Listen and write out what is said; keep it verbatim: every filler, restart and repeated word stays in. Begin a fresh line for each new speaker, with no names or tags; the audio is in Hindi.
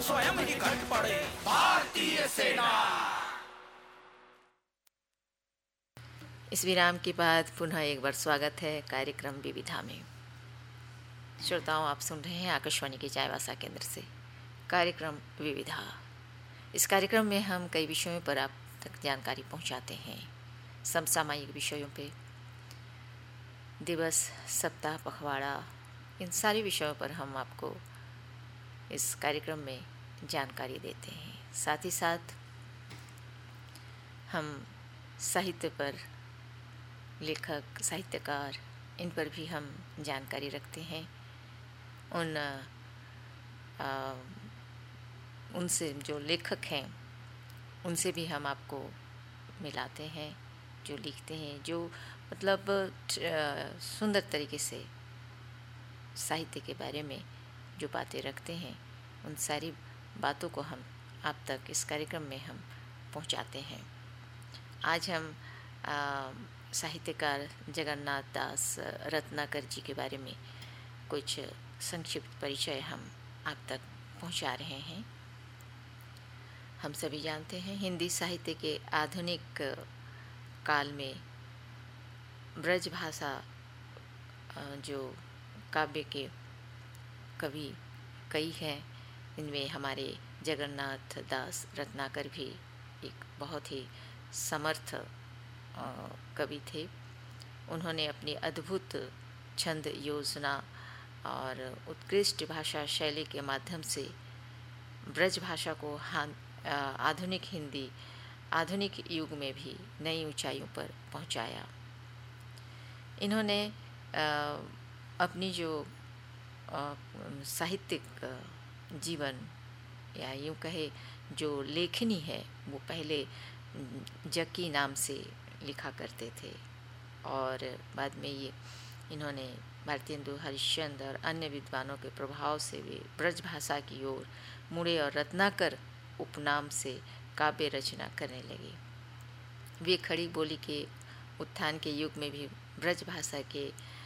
स्वयं ही घट पड़े भारतीय सेना।
इस विराम के बाद पुनः एक बार स्वागत है कार्यक्रम विविधा में। श्रोताओं, आप सुन रहे हैं आकाशवाणी के चाईबासा केंद्र से कार्यक्रम विविधा। इस कार्यक्रम में हम कई विषयों पर आप तक जानकारी पहुंचाते हैं। समसामयिक विषयों पे, दिवस, सप्ताह, पखवाड़ा, इन सारे विषयों पर हम आपको इस कार्यक्रम में जानकारी देते हैं। साथ ही साथ हम साहित्य पर, लेखक, साहित्यकार, इन पर भी हम जानकारी रखते हैं। उन आ, उनसे जो लेखक हैं उनसे भी हम आपको मिलाते हैं, जो लिखते हैं, जो मतलब सुंदर तरीके से साहित्य के बारे में जो बातें रखते हैं, उन सारी बातों को हम आप तक इस कार्यक्रम में हम पहुंचाते हैं। आज हम आ, साहित्यकार जगन्नाथ दास रत्नाकर जी के बारे में कुछ संक्षिप्त परिचय हम आप तक पहुंचा रहे हैं। हम सभी जानते हैं, हिंदी साहित्य के आधुनिक काल में ब्रज भाषा जो काव्य के कवि कई हैं, इनमें हमारे जगन्नाथ दास रत्नाकर भी एक बहुत ही समर्थ कवि थे। उन्होंने अपनी अद्भुत छंद योजना और उत्कृष्ट भाषा शैली के माध्यम से ब्रज भाषा को आधुनिक हिंदी आधुनिक युग में भी नई ऊंचाइयों पर पहुंचाया। इन्होंने अपनी जो साहित्यिक जीवन या यूँ कहे जो लेखनी है, वो पहले जक्की नाम से लिखा करते थे और बाद में ये इन्होंने भारतेंदु हरिश्चंद्र और अन्य विद्वानों के प्रभाव से वे ब्रज भाषा की ओर मुड़े और रत्नाकर उपनाम से काव्य रचना करने लगे। वे खड़ी बोली के उत्थान के युग में भी ब्रज भाषा के